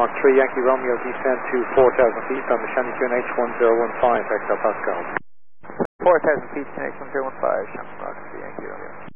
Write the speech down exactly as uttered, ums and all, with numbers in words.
Mark three, Yankee Romeo, descend to four thousand feet on the Shannon Q N H one zero one five, Echo Pascal. four thousand feet, N H one zero one five, Shannon Rock three, Yankee Romeo.